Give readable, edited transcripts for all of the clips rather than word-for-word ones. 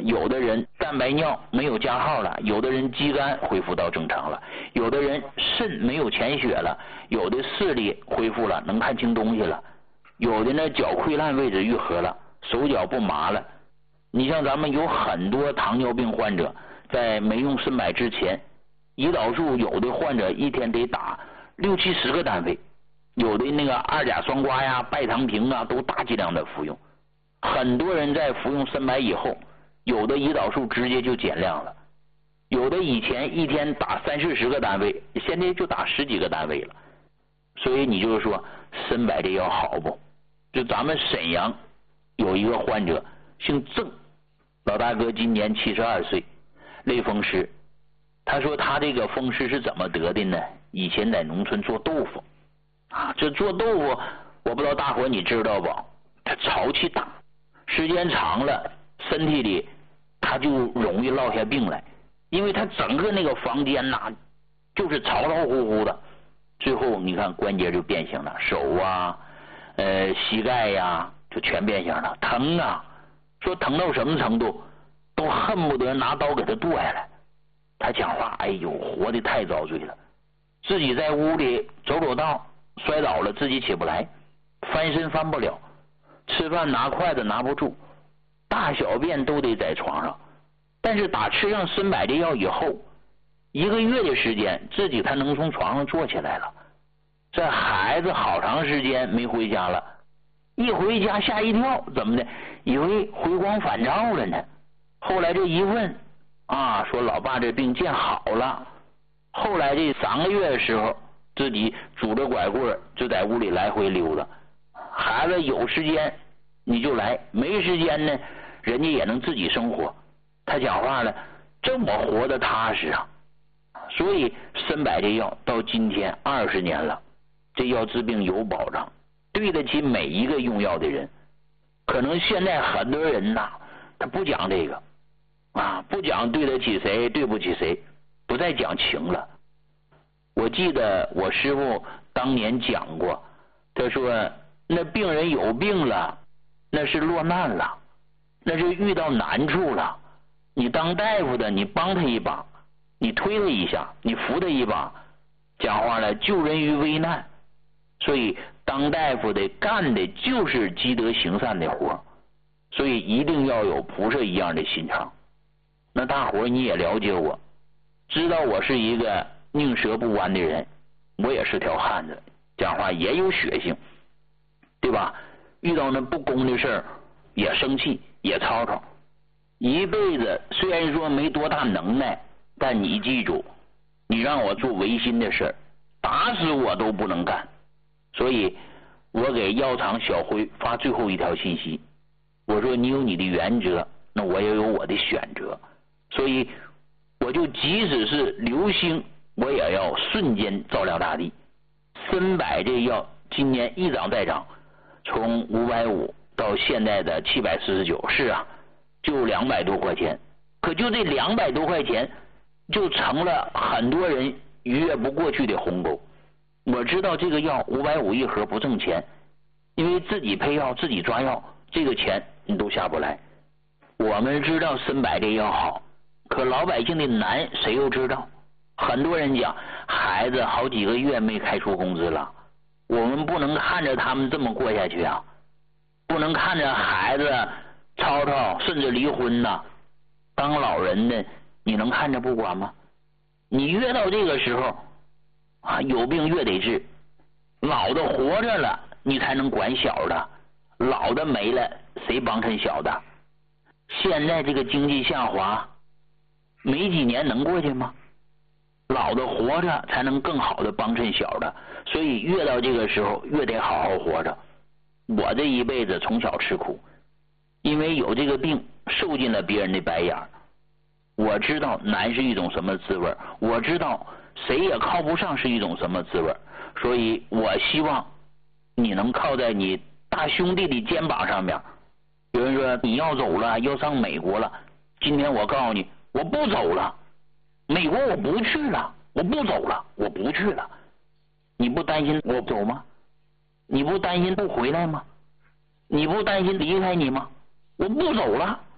有的人蛋白尿没有加号了，有的人肌酐恢复到正常了，有的人肾没有潜血了，有的视力恢复了，能看清东西了，有的呢脚溃烂位置愈合了，手脚不麻了。你像咱们有很多糖尿病患者在没用参柏之前，胰岛素有的患者一天得打60、70个单位，有的那个2甲双胍呀、拜糖平啊都大剂量的服用。很多人在服用参柏以后，有的胰岛素直接就减量了，有的以前一天打30、40个单位，现在就打10几个单位了。所以你就是说参柏这药好不？就咱们沈阳有一个患者姓郑，老大哥今年72岁，类风湿。他说他这个风湿是怎么得的呢？以前在农村做豆腐啊，这做豆腐我不知道大伙你知道不？他潮气大，时间长了身体里他就容易落下病来，因为他整个那个房间呐就是潮潮乎乎的，最后你看关节就变形了，手啊膝盖呀就全变形了，疼啊，说疼到什么程度都恨不得拿刀给他剁下来。他讲话哎呦活得太遭罪了，自己在屋里走走道摔倒了自己起不来，翻身翻不了，吃饭拿筷子拿不住，大小便都得在床上。但是打吃上参柏这药以后，1个月的时间自己才能从床上坐起来了。这孩子好长时间没回家了，一回家吓一跳，怎么的？以为回光返照了呢。后来这一问啊，说老爸这病见好了。后来这3个月的时候，自己拄着拐棍就在屋里来回溜达。孩子有时间你就来，没时间呢，人家也能自己生活。他讲话了，这么活得踏实啊。所以参柏这药到今天20年了，这药治病有保障，对得起每一个用药的人。可能现在很多人呐，他不讲这个啊，不讲对得起谁对不起谁，不再讲情了。我记得我师父当年讲过，他说那病人有病了，那是落难了，那是遇到难处了，你当大夫的你帮他一把，你推他一下，你扶他一把，讲话了救人于危难。所以当大夫的干的就是积德行善的活，所以一定要有菩萨一样的心肠。那大伙你也了解我，知道我是一个宁折不弯的人，我也是条汉子，讲话也有血性，对吧？遇到那不公的事儿也生气也吵吵，一辈子虽然说没多大能耐，但你记住，你让我做违心的事儿，打死我都不能干。所以我给药厂小辉发最后一条信息，我说你有你的原则，那我也有我的选择，所以我就即使是流星我也要瞬间照亮大地。参柏这药今年一涨再涨，从550到现在的749，是啊，就200多块钱，可就这200多块钱就成了很多人逾越不过去的鸿沟。我知道这个药550一盒不挣钱，因为自己配药自己抓药，这个钱你都下不来。我们知道参柏这药好，可老百姓的难谁又知道？很多人讲孩子好几个月没开出工资了，我们不能看着他们这么过下去啊，不能看着孩子吵吵甚至离婚呐。当老人的你能看着不管吗？你越到这个时候啊，有病越得治，老的活着了你才能管小的，老的没了谁帮衬小的？现在这个经济下滑没几年能过去吗？老的活着才能更好的帮衬小的，所以越到这个时候越得好好活着。我这一辈子从小吃苦，因为有这个病受尽了别人的白眼，我知道难是一种什么滋味，我知道谁也靠不上是一种什么滋味，所以我希望你能靠在你大兄弟的肩膀上面。有人说你要走了，要上美国了，今天我告诉你我不走了，美国我不去了，我不走了，我不去了。你不担心我走吗？你不担心不回来吗？你不担心离开你吗？我不走了。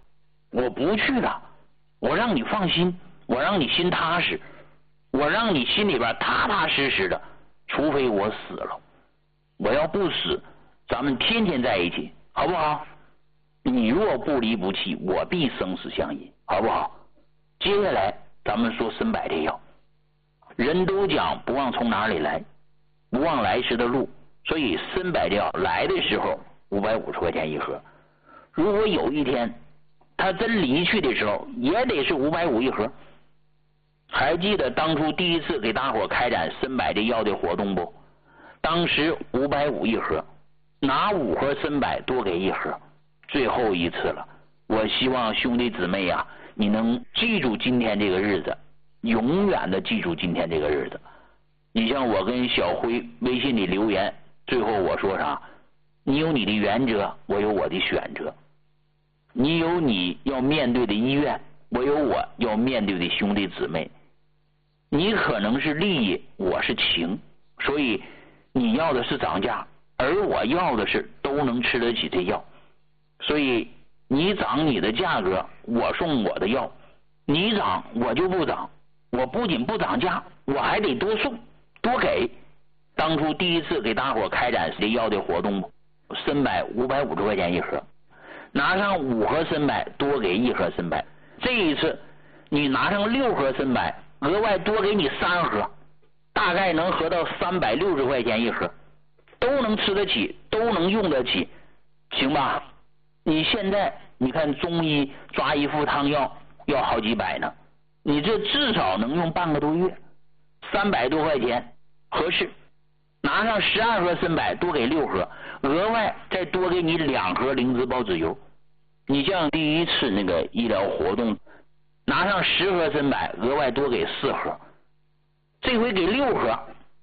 我不去了，我让你放心，我让你心踏实，我让你心里边踏踏实实的，除非我死了，我要不死，咱们天天在一起，好不好？你若不离不弃，我必生死相依，好不好？接下来咱们说参柏这药，人都讲不忘从哪里来，不忘来时的路，所以参柏这药来的时候550块钱一盒，如果有一天他真离去的时候，也得是550一盒。还记得当初第一次给大伙开展参柏这药的活动不？当时550一盒，拿5盒参柏多给一盒。最后一次了，我希望兄弟姊妹啊，你能记住今天这个日子，永远的记住今天这个日子。你像我跟小辉微信里留言，最后我说啥？你有你的原则，我有我的选择。你有你要面对的医院，我有我要面对的兄弟姊妹。你可能是利益，我是情，所以你要的是涨价，而我要的是都能吃得起这药。所以你涨你的价格，我送我的药；你涨我就不涨，我不仅不涨价，我还得多送多给。当初第一次给大伙开展这药的活动，参柏550块钱一盒，拿上5盒参柏多给1盒参柏。这一次你拿上6盒参柏，额外多给你3盒，大概能合到360块钱一盒，都能吃得起，都能用得起，行吧？你现在你看中医抓一副汤药要好几百呢，你这至少能用半个多月，300多块钱合适。拿上12盒参柏多给6盒，额外再多给你2盒灵芝孢子油。你像第一次那个医疗活动，拿上10盒参柏，额外多给4盒，这回给6盒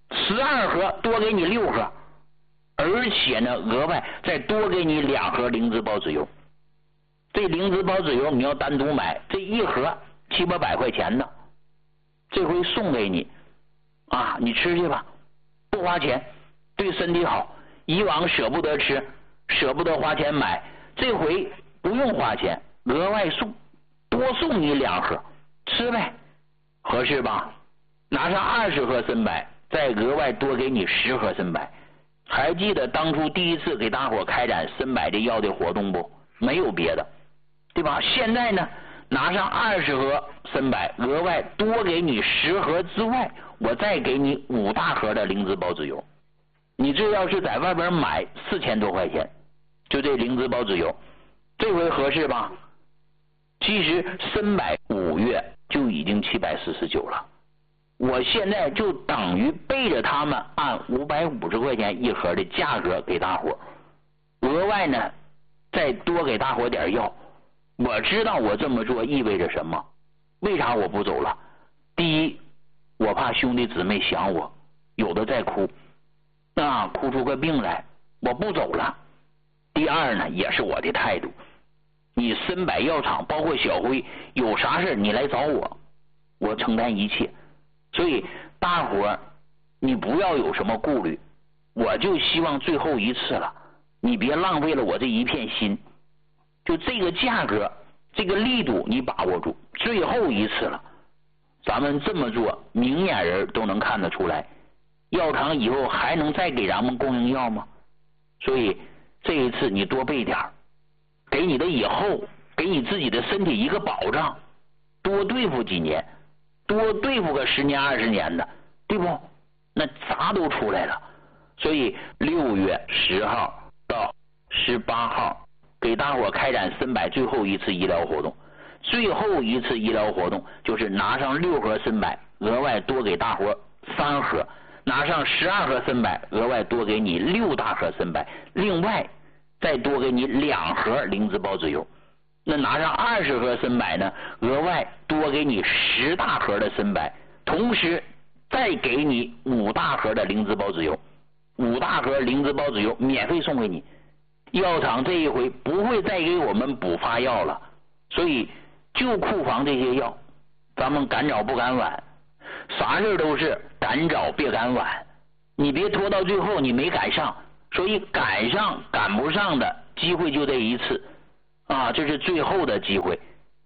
，12盒多给你6盒，而且呢额外再多给你2盒灵芝孢子油。这灵芝孢子油你要单独买，这一盒700-800块钱呢，这回送给你啊，你吃去吧，不花钱，对身体好。以往舍不得吃，舍不得花钱买，这回不用花钱，额外送，多送你2盒，吃呗，合适吧？拿上20盒参柏，再额外多给你10盒参柏。还记得当初第一次给大伙开展参柏这药的活动不？没有别的，对吧？现在呢，拿上20盒参柏，额外多给你10盒之外，我再给你5大盒的灵芝孢子油。你这要是在外边买4000多块钱，就这灵芝孢子油，这回合适吧？其实参柏5月就已经749了，我现在就等于背着他们按550块钱一盒的价格给大伙，额外呢再多给大伙点药。我知道我这么做意味着什么，为啥我不走了？第一，我怕兄弟姊妹想我，有的在哭，那哭出个病来，我不走了。第二呢，也是我的态度，你参柏药厂包括小辉有啥事你来找我，我承担一切。所以大伙你不要有什么顾虑，我就希望最后一次了，你别浪费了我这一片心，就这个价格这个力度你把握住，最后一次了，咱们这么做明眼人都能看得出来，药厂以后还能再给咱们供应药吗？所以这一次你多备点，给你的以后给你自己的身体一个保障，多对付几年，多对付个10年20年的，对不？那啥都出来了。所以6月10号到18号给大伙开展参柏最后一次医疗活动，最后一次医疗活动就是拿上6盒参柏，额外多给大伙3盒，拿上12盒参柏，额外多给你6大盒参柏，另外再多给你2盒灵芝孢子油。那拿上20盒参柏呢，额外多给你10大盒的参柏，同时再给你5大盒的灵芝孢子油，5大盒灵芝孢子油免费送给你。药厂这一回不会再给我们补发药了，所以就库房这些药，咱们赶早不赶晚，啥事都是赶早别赶晚，你别拖到最后你没赶上，所以赶上赶不上的机会就这一次啊，这是最后的机会，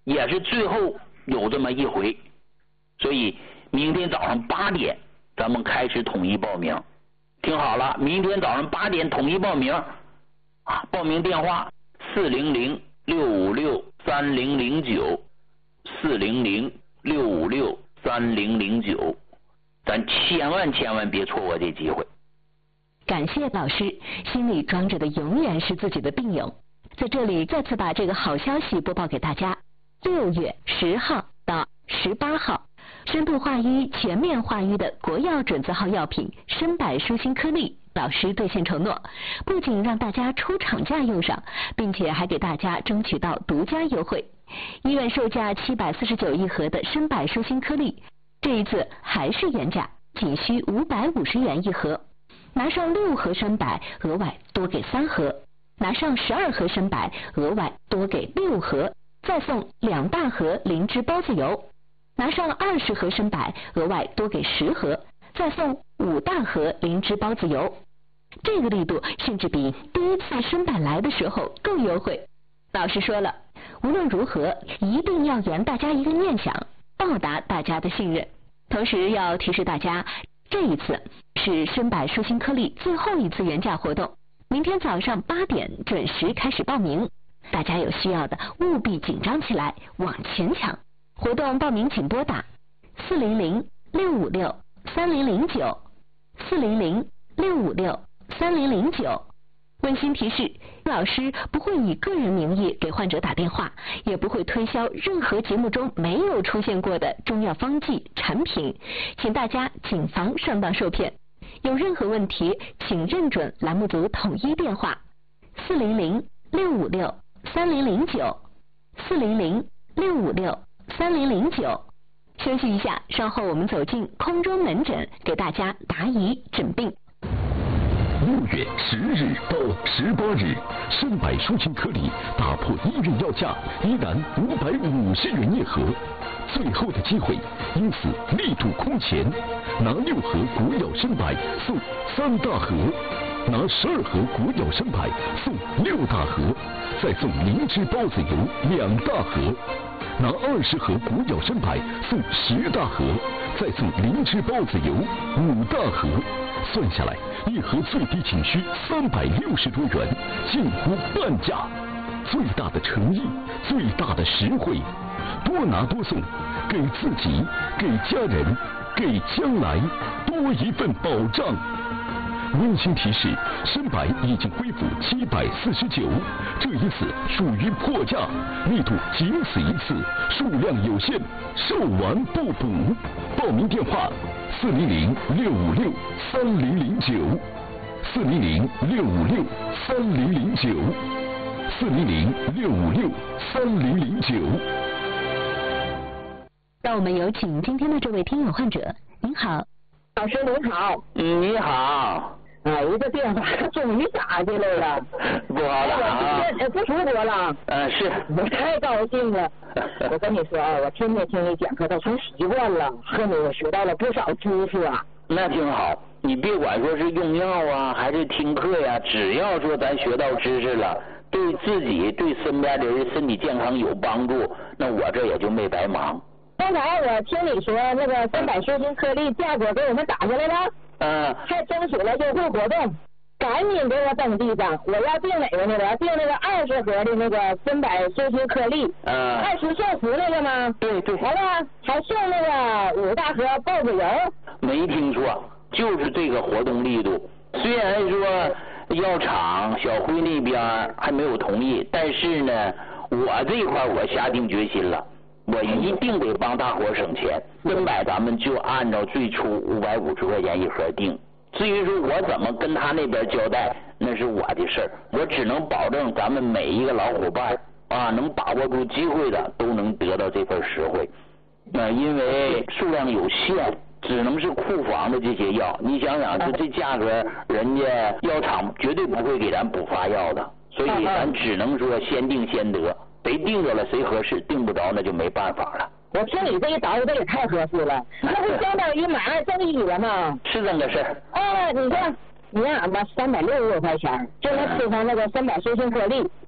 也是最后有这么一回。所以明天早上8点咱们开始统一报名。听好了，明天早上8点统一报名啊！报名电话400-656-3009，400-656-3009，咱千万别错过这机会。 感谢老师，心里装着的永远是自己的病友。在这里再次把这个好消息播报给大家：6月10号到18号，深度化瘀、全面化瘀的国药准字号药品参柏舒心颗粒，老师兑现承诺，不仅让大家出厂价用上，并且还给大家争取到独家优惠。医院售价749一盒的参柏舒心颗粒，这一次还是原价，仅需550元一盒。拿上6盒参柏，额外多给3盒；拿上12盒参柏，额外多给6盒，再送2大盒灵芝孢子油。拿上20盒参柏，额外多给10盒，再送5大盒灵芝孢子油。这个力度甚至比第一次参柏来的时候更优惠。老师说了，无论如何一定要圆大家一个念想，报答大家的信任。同时要提示大家，这一次是参柏舒心颗粒最后一次原价活动，明天早上8点准时开始报名。大家有需要的务必紧张起来，往前抢。活动报名请拨打400-656-3009，400-656-3009。温馨提示，老师不会以个人名义给患者打电话，也不会推销任何节目中没有出现过的中药方剂产品，请大家谨防上当受骗。有任何问题，请认准栏目组统一电话400-656-3009，400-656-3009。休息一下，稍后我们走进空中门诊，给大家答疑诊病。 6月10日到18日，参柏舒心颗粒打破医院药价，依然550元一盒，最后的机会，因此力度空前。拿6盒国药参柏送3大盒，拿12盒国药参柏送6大盒，再送灵芝孢子油2大盒。拿20盒国药参柏送10大盒，再送灵芝孢子油5大盒，算下来一盒最低仅需360多元，近乎半价。最大的诚意，最大的实惠，多拿多送，给自己，给家人，给将来多一份保障。温馨提示，参柏已经恢复749，这一次属于破价，力度仅此一次，数量有限，售完不补。报名电话400-656-3009，400-656-3009。 让我们有请今天的这位听友患者。您好， 老师您好。 你好。 一个电话终于打进来了， 不好打不出国了。 是。 我太高兴了。我跟你说啊，我天天听你讲课都成习惯了，和你我学到了不少知识啊。 那挺好，你别管说是用药啊，还是听课呀，只要说咱学到知识了，对自己对身边的人身体健康有帮助，那我这也就没白忙。 刚才我听你说那个参柏舒心颗粒价格给我们打下来了，还争取了优惠活动，赶紧给我登记上。我要订哪个呢？我要订那个20盒的那个参柏舒心颗粒，20送10那个吗？ 对。 完了还送那个5大盒孢子油。 没听错，就是这个活动力度。虽然说药厂小辉那边还没有同意，但是呢，我这块我下定决心了。我一定得帮大伙省钱，参柏咱们就按照最初550块钱一盒定。至于说我怎么跟他那边交代，那是我的事儿。我只能保证咱们每一个老伙伴能把握住机会的都能得到这份实惠。因为数量有限，只能是库房的这些药。你想想，就这价格，人家药厂绝对不会给咱补发药的，所以咱只能说先定先得。谁定着了谁合适，定不着那就没办法了。 我听你这一捯饬，这也太合适了，那不相当于买2赠1了吗？ 是这个事儿。 你看俺们360多块钱就能吃上那个参柏舒心颗粒，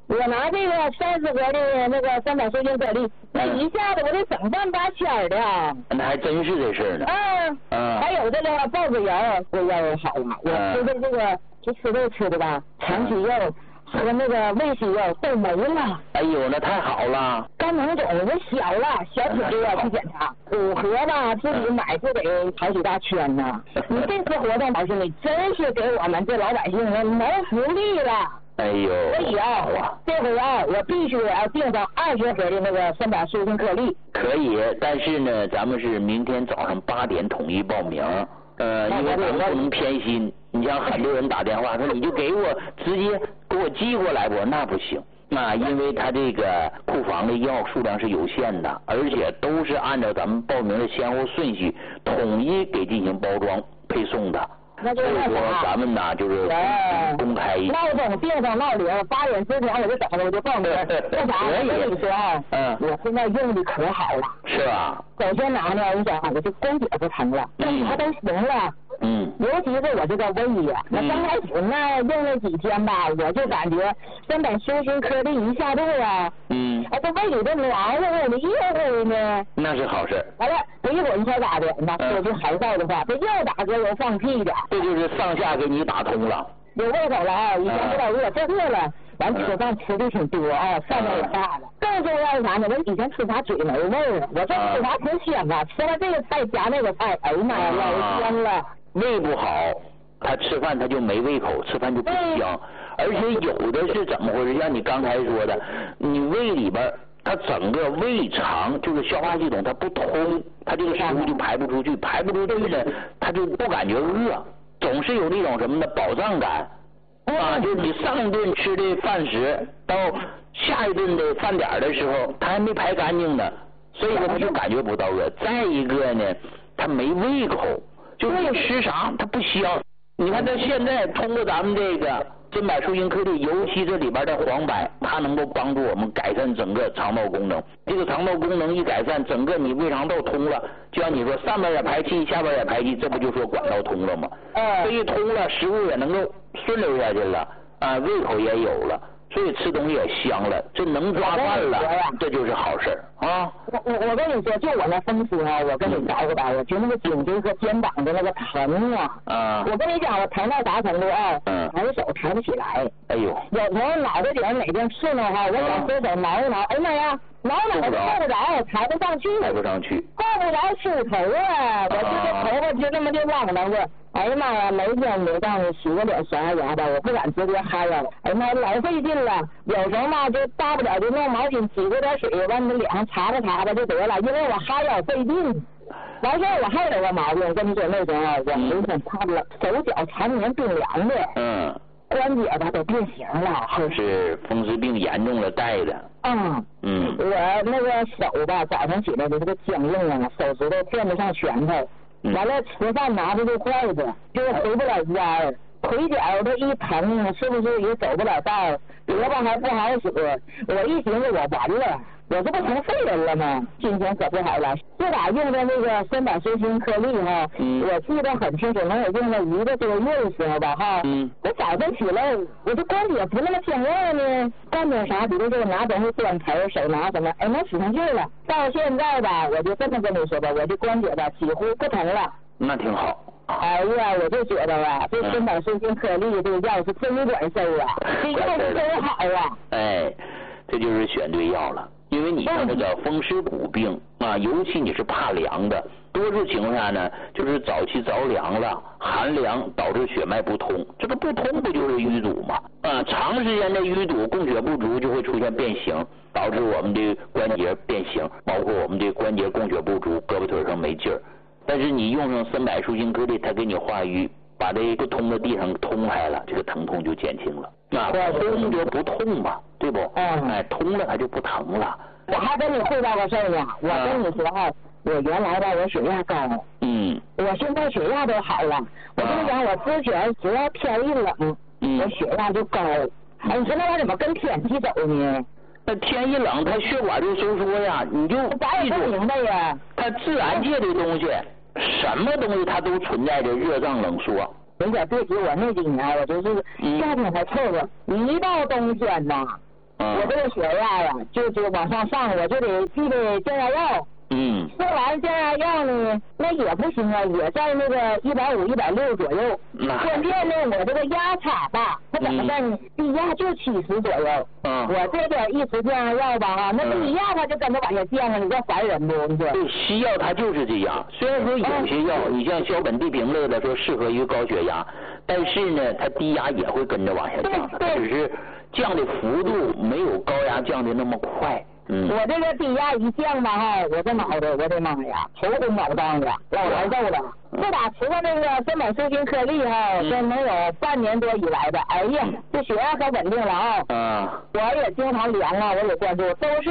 我拿这个30盒的那个300舒筋颗粒，那一下子我得整半把钱的。 那还真是这事呢。 还有这个豹子油，这药好啊，我吃的这个就吃肉吃的吧，长期肉和那个胃息肉都没了。 哎呦，那太好了。 肝囊肿我小了，小体质要去检查，5盒吧，自己买就得好几大圈呢。你这次活动，老师你真是给我们这老百姓们谋福利了。 哎呦， 所以这回我必须要订到20盒的那个300舒筋颗粒。 可以，但是呢，咱们是明天早上8点统一报名。因为咱们不能偏心，你像很多人打电话说你就给我直接给我寄过来，我说那不行。因为他这个库房的药数量是有限的，而且都是按照咱们报名的先后顺序统一给进行包装配送的。 那就是所以说咱们呢就是公开一下。 闹钟定上闹铃，8点之前我就找他，我就报名。为啥？我跟你说我现在用的可好了。 是吧？ 首先拿呢，我想我这关节不疼了，啥都行了。尤其是我这个胃呀，那刚开始呢用了几天吧，我就感觉300舒筋颗粒一下肚啊，这胃里这暖乎乎的，热乎呢。 那是好事。 完了，这一会儿你猜咋的？那说句还在的话，这又打嗝又放屁的。 这就是上下给你打通了。 有胃口了以前不老饿，这饿了。完吃饭吃的挺多饭量也大了。更重要是啥呢？我以前吃啥嘴没味儿，我这吃啥挺香啊！吃了这个菜加那个菜，哎呀妈呀，老香了。 胃不好，他吃饭他就没胃口，吃饭就不香。而且有的是怎么回事？像你刚才说的，你胃里边它整个胃肠就是消化系统它不通，它这个食物就排不出去，排不出去呢，它就不感觉饿，总是有那种什么的饱胀感。就是你上一顿吃的饭食到下一顿的饭点的时候，它还没排干净呢，所以说他就感觉不到饿。再一个呢，他没胃口，就是你吃啥它不香。你看他现在通过咱们这个300舒筋颗粒，尤其这里边的黄柏，它能够帮助我们改善整个肠道功能。这个肠道功能一改善，整个你胃肠道通了，就像你说上边也排气，下边也排气，这不就说管道通了吗？这一通了，食物也能够顺流下去了，胃口也有了，所以吃东西也香了，这能抓饭了，这就是好事啊。 我跟你说，就我那风湿我跟你找吧，我就那个颈椎和肩膀的那个疼我跟你讲，我疼到啥程度抬手抬不起来。 哎呦， 有时候脑袋顶哪天刺挠我想伸手挠一挠，哎妈呀，挠够不着，抬不上去， 够不着梳头我这头发就这么就忘了我。哎呀妈呀，每天得让你洗个脸刷牙牙的，我不敢直接嗨了。哎妈，老费劲了。有时候嘛，就大不了就弄毛巾挤过点水，往你脸上擦吧就得了，因为我嗨要费劲。完事我还有个毛病，跟你说那时候我浑身怕了，手脚常年冰凉的。关节吧都变形了， 就是风湿病严重了带的。 我那个手吧，早上起来就这个僵硬啊，手指头见不上拳头。完了吃饭拿着这筷子就回不了弯，腿脚都一疼，是不是也走不了道？胳膊还不好使。我一寻思我完了，我这不成废人了吗？今天可不好了，自打用的那个300舒筋颗粒我记得很清楚，能有用了1个多月的时候吧我早上起来我这关节不那么僵硬呢，干点啥比如说我拿东西端盆手拿什么能使上劲了。到现在吧，我就这么跟你说吧，我这关节吧几乎不疼了。 那挺好。 哎呀，我就觉得这300舒筋颗粒这个药是真管事这药是真好这就是选对药了。因为你像这个风湿骨病尤其你是怕凉的，多数情况下呢，就是早期着凉了，寒凉导致血脉不通，这个不通不就是淤堵吗？长时间的淤堵，供血不足就会出现变形，导致我们的关节变形，包括我们的关节供血不足，胳膊腿上没劲儿。但是你用上300舒筋颗粒，它给你化瘀，把这不通的地方通开了，这个疼痛就减轻了。通就不痛嘛，对不？通了它就不疼了。 我还跟你汇报个事儿呢，我跟你说我原来吧我血压高，我现在血压都好了。我跟你讲，我之前只要天一冷，我血压就高。你说那玩意儿怎么跟天气走呢？ 那天一冷，它血管就收缩呀，你就咱也不明白呀。 它自然界的东西，什么东西它都存在着热胀冷缩。 别提我那几年，我就是夏天还凑合，一到冬天我这个血压呀，就往上上，我就得具备降压药。吃完降压药呢，那也不行啊，也在那个150、160左右。关键呢，我这个压差大，它怎么办呢？低压就70左右。我这点一吃降压药吧那低压它就跟着往下降啊，你这烦人不？你说？ 对，西药它就是这样。虽然说有些药，你像小苯地平类的说适合于高血压，但是呢，它低压也会跟着往下降的，只是降的幅度没有高压降的那么快。 我这个低压一降吧我这脑袋，我的妈呀，头昏脑胀的，老难受了。自打吃了那个三锰舒心颗粒这能有半年多以来的，哎呀，这血压可稳定了我也经常量我也关注，都是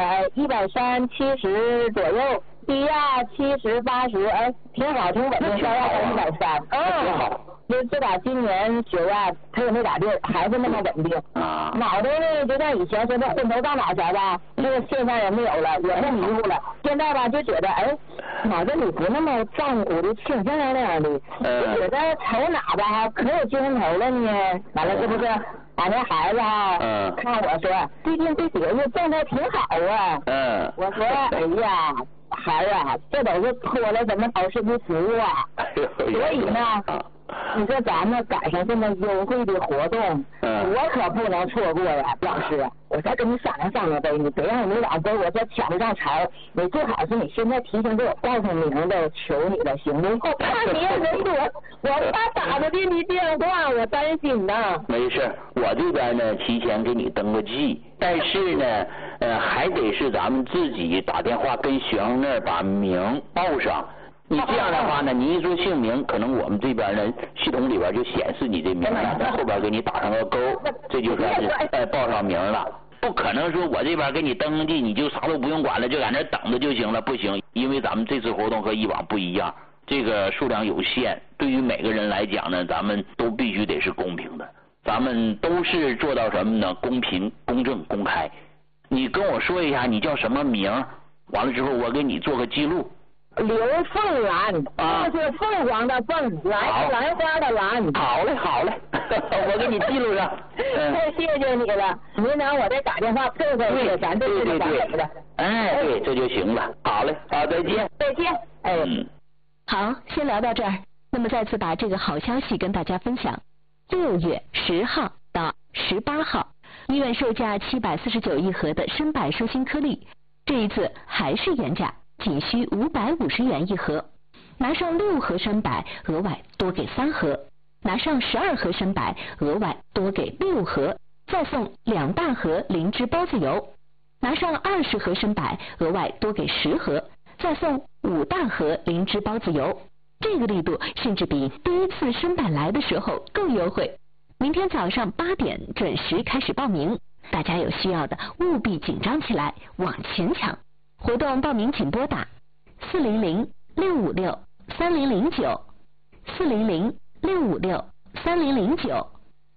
130、70左右，低压70、80，哎，挺好，挺稳定，高压130，挺好。就自打今年血压它也没咋地，还是那么稳定。脑袋呢，就像以前说的昏头胀脑前吧，这个现象也没有了，也不迷糊了。现在吧，就觉得脑袋里不那么胀鼓的，清清亮亮的。就觉得瞅哪吧可有精神头了呢。完了，这不是俺那孩子看我说，最近这几个月状态挺好我说，哎呀，孩子这都是托了咱们好事的福所以呢。你说咱们赶上这么优惠的活动，我可不能错过呀，老师。我再跟你商量商量呗，你别让你老跟我这抢不上茬，你最好是你现在提前给我报上名的，求你了，行不？我怕你也人多，我怕打不进你电话，我担心呐。 没事，我这边呢提前给你登个记，但是呢，还得是咱们自己打电话跟学生那儿把名报上。你这样的话呢，你一说姓名，可能我们这边呢系统里边就显示你这名了，在后边给你打上个勾，这就算是报上名了。不可能说我这边给你登记，你就啥都不用管了，就在那等着就行了，不行，因为咱们这次活动和以往不一样，这个数量有限，对于每个人来讲呢，咱们都必须得是公平的，咱们都是做到什么呢？公平、公正、公开。你跟我说一下你叫什么名，完了之后我给你做个记录。 刘凤兰，就是凤凰的凤，兰花的兰。 好嘞，我给你记录上。 太谢谢你了，明天我再打电话配合你，咱这是咋整的？ 对，这就行了。好嘞，好，再见。 再见。 好，先聊到这儿。那么再次把这个好消息跟大家分享：6月10号到18号，医院售价749一盒的深柏舒心颗粒，这一次还是原价。仅需550元一盒，拿上6盒深柏，额外多给3盒；拿上12盒深柏，额外多给6盒，再送2大盒灵芝孢子油；拿上20盒深柏，额外多给10盒，再送5大盒灵芝孢子油。这个力度甚至比第一次深柏来的时候更优惠。明天早上8点准时开始报名，大家有需要的务必紧张起来，往前抢。活动报名请拨打400-656-3009 400-656-3009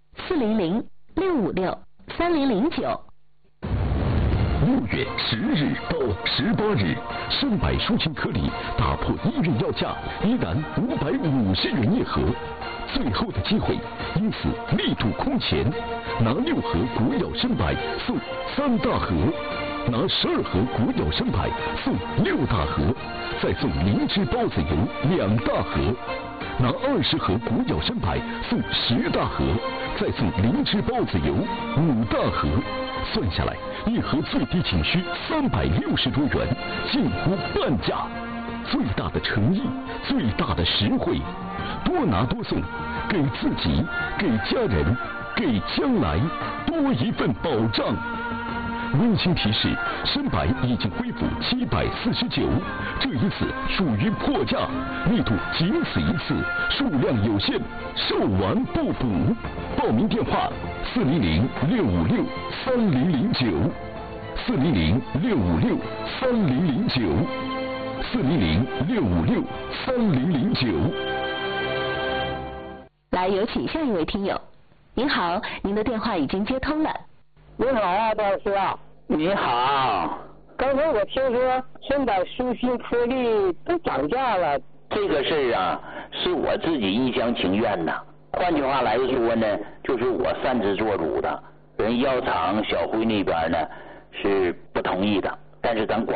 400-656-3009。 6月10日到18日，深柏舒心颗粒打破医院药价，依然550元一盒，最后的机会，因此力度空前，拿6盒国药深柏送3大盒。拿12盒国药深柏送6大盒，再送灵芝孢子油2大盒；拿20盒国药深柏送10大盒，再送灵芝孢子油5大盒。算下来，一盒最低仅需360多元，近乎半价。最大的诚意，最大的实惠，多拿多送，给自己，给家人，给将来多一份保障。温馨提示：深柏已经恢复749，这一次属于破价，力度仅此一次，数量有限，售完不补。报名电话：400-656-3009 400-656-3009 400-656-3009。 来，有请下一位听友。您好，您的电话已经接通了。 你好啊，张老师啊。 你好。 刚才我听说深柏舒心颗粒都涨价了。 这个事儿啊，是我自己一厢情愿的。换句话来说呢，就是我擅自做主的。 人药厂小辉那边呢是不同意的，但是咱广